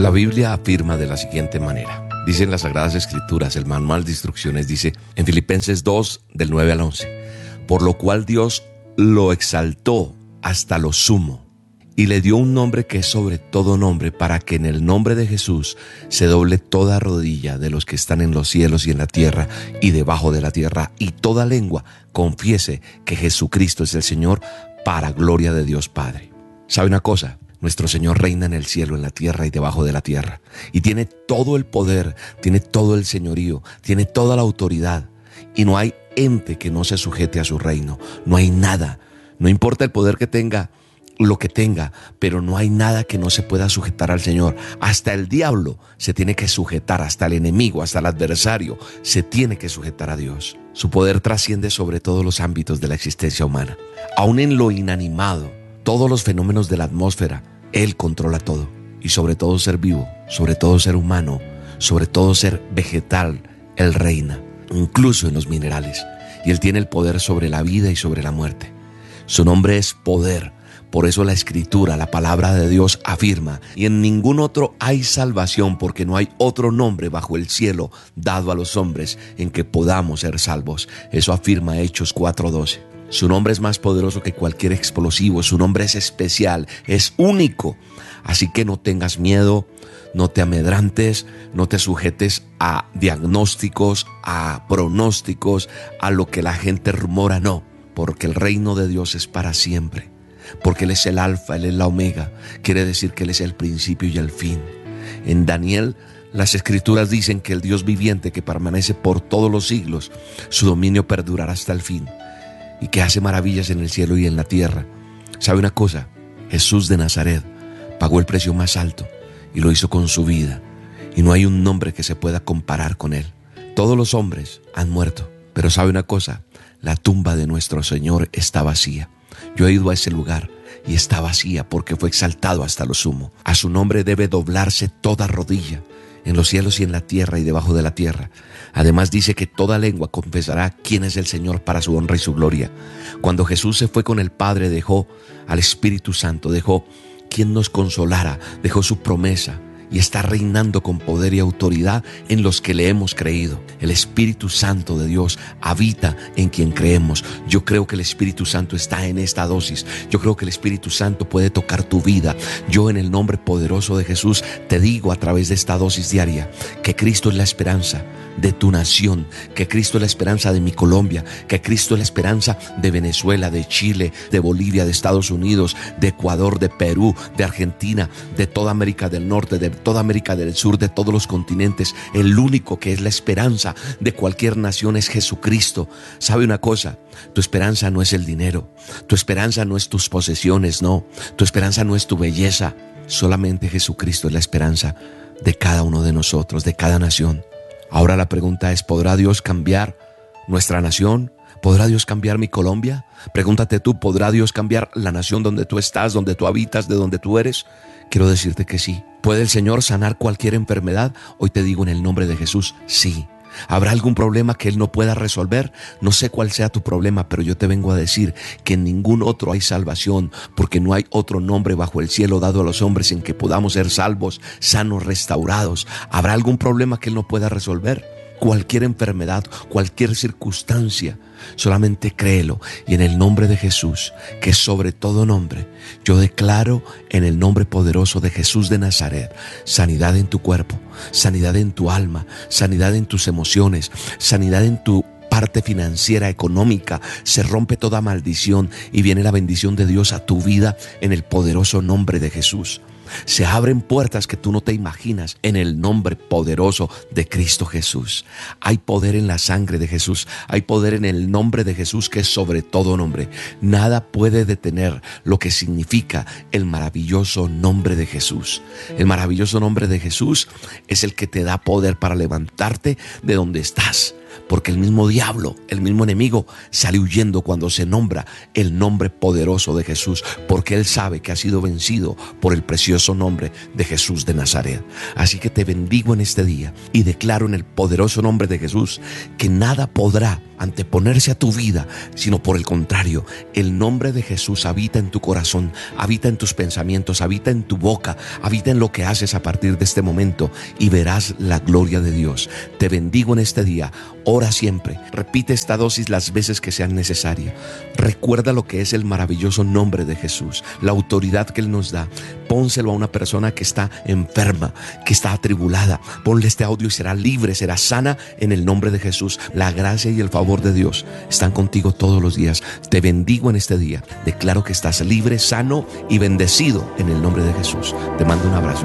La Biblia afirma de la siguiente manera. Dice en las Sagradas Escrituras, el manual de instrucciones dice en Filipenses 2, del 9 al 11, por lo cual Dios lo exaltó hasta lo sumo y le dio un nombre que es sobre todo nombre, para que en el nombre de Jesús se doble toda rodilla de los que están en los cielos y en la tierra y debajo de la tierra, y toda lengua confiese que Jesucristo es el Señor, para gloria de Dios Padre. ¿Sabe una cosa? Nuestro Señor reina en el cielo, en la tierra y debajo de la tierra. Y tiene todo el poder, tiene todo el señorío, tiene toda la autoridad. Y no hay ente que no se sujete a su reino. No hay nada. No importa el poder que tenga, lo que tenga, pero no hay nada que no se pueda sujetar al Señor. Hasta el diablo se tiene que sujetar, hasta el enemigo, hasta el adversario, se tiene que sujetar a Dios. Su poder trasciende sobre todos los ámbitos de la existencia humana. Aún en lo inanimado, todos los fenómenos de la atmósfera, Él controla todo. Y sobre todo ser vivo, sobre todo ser humano, sobre todo ser vegetal, Él reina, incluso en los minerales. Y Él tiene el poder sobre la vida y sobre la muerte. Su nombre es poder. Por eso la Escritura, la palabra de Dios afirma, y en ningún otro hay salvación, porque no hay otro nombre bajo el cielo dado a los hombres en que podamos ser salvos. Eso afirma Hechos 4:12. Su nombre es más poderoso que cualquier explosivo, su nombre es especial, es único. Así que no tengas miedo, no te amedrantes, no te sujetes a diagnósticos, a pronósticos, a lo que la gente rumora, no. Porque el reino de Dios es para siempre. Porque Él es el alfa, Él es la omega. Quiere decir que Él es el principio y el fin. En Daniel, las Escrituras dicen que el Dios viviente que permanece por todos los siglos, su dominio perdurará hasta el fin, y que hace maravillas en el cielo y en la tierra. ¿Sabe una cosa? Jesús de Nazaret pagó el precio más alto y lo hizo con su vida. Y no hay un nombre que se pueda comparar con Él. Todos los hombres han muerto. Pero ¿sabe una cosa? La tumba de nuestro Señor está vacía. Yo he ido a ese lugar y está vacía porque fue exaltado hasta lo sumo. A su nombre debe doblarse toda rodilla, en los cielos y en la tierra y debajo de la tierra. Además dice que toda lengua confesará quién es el Señor, para su honra y su gloria. Cuando Jesús se fue con el Padre, dejó al Espíritu Santo, dejó quien nos consolara, dejó su promesa, y está reinando con poder y autoridad en los que le hemos creído. El Espíritu Santo de Dios habita en quien creemos. Yo creo que el Espíritu Santo está en esta dosis. Yo creo que el Espíritu Santo puede tocar tu vida. Yo, en el nombre poderoso de Jesús, te digo a través de esta dosis diaria que Cristo es la esperanza de tu nación, que Cristo es la esperanza de mi Colombia, que Cristo es la esperanza de Venezuela, de Chile, de Bolivia, de Estados Unidos, de Ecuador, de Perú, de Argentina, de toda América del Norte, de toda América del Sur, de todos los continentes. El único que es la esperanza de cualquier nación es Jesucristo. ¿Sabe una cosa? Tu esperanza no es el dinero, tu esperanza no es tus posesiones, no, tu esperanza no es tu belleza. Solamente Jesucristo es la esperanza de cada uno de nosotros, de cada nación. Ahora la pregunta es, ¿podrá Dios cambiar nuestra nación? ¿Podrá Dios cambiar mi Colombia? Pregúntate tú, ¿podrá Dios cambiar la nación donde tú estás, donde tú habitas, de donde tú eres? Quiero decirte que sí. ¿Puede el Señor sanar cualquier enfermedad? Hoy te digo en el nombre de Jesús, sí. ¿Habrá algún problema que Él no pueda resolver? No sé cuál sea tu problema, pero yo te vengo a decir que en ningún otro hay salvación, porque no hay otro nombre bajo el cielo dado a los hombres en que podamos ser salvos, sanos, restaurados. ¿Habrá algún problema que Él no pueda resolver? Cualquier enfermedad, cualquier circunstancia, solamente créelo. Y en el nombre de Jesús, que es sobre todo nombre, yo declaro en el nombre poderoso de Jesús de Nazaret, sanidad en tu cuerpo, sanidad en tu alma, sanidad en tus emociones, sanidad en tu parte financiera, económica. Se rompe toda maldición y viene la bendición de Dios a tu vida en el poderoso nombre de Jesús. Se abren puertas que tú no te imaginas en el nombre poderoso de Cristo Jesús. Hay poder en la sangre de Jesús. Hay poder en el nombre de Jesús, que es sobre todo nombre. Nada puede detener lo que significa el maravilloso nombre de Jesús. El maravilloso nombre de Jesús es el que te da poder para levantarte de donde estás. Porque el mismo diablo, el mismo enemigo, sale huyendo cuando se nombra el nombre poderoso de Jesús, porque él sabe que ha sido vencido por el precioso nombre de Jesús de Nazaret. Así que te bendigo en este día y declaro en el poderoso nombre de Jesús que nada podrá, anteponerse a tu vida, sino por el contrario, el nombre de Jesús habita en tu corazón, habita en tus pensamientos, habita en tu boca, habita en lo que haces a partir de este momento y verás la gloria de Dios. Te bendigo en este día. Ora siempre. Repite esta dosis las veces que sean necesarias. Recuerda lo que es el maravilloso nombre de Jesús, la autoridad que Él nos da. Pónselo a una persona que está enferma, que está atribulada. Ponle este audio y será libre, será sana en el nombre de Jesús. La gracia y el favor de Dios están contigo todos los días. Te bendigo en este día. Declaro que estás libre, sano y bendecido en el nombre de Jesús. Te mando un abrazo.